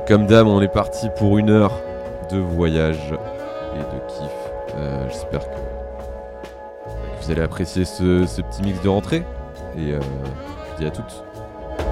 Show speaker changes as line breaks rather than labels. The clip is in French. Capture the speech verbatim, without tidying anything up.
Comme d'hab, on est parti pour une heure de voyage et de kiff. Euh, j'espère que, que vous allez apprécier ce, ce petit mix de rentrée. Et euh, je vous dis à toutes.